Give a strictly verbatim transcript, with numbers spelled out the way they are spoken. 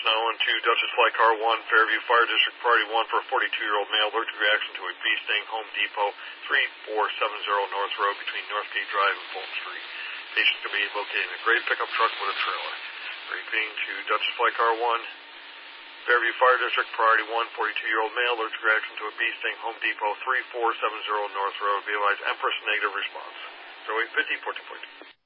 now on to Dutchess Fly Car one, Fairview Fire District, Priority one for a forty-two-year-old male, allergic reaction to a bee sting, Home Depot, three four seven zero North Road between Northgate Drive and Fulton Street. Patient can be located in a gray pickup truck with a trailer. Repeating to Dutchess Fly Car one, Fairview Fire District, Priority one, forty-two-year-old male, allergic reaction to a bee sting, Home Depot, three four seven zero North Road. Be advised, Empress, negative response. zero eight fifty, fourteen forty.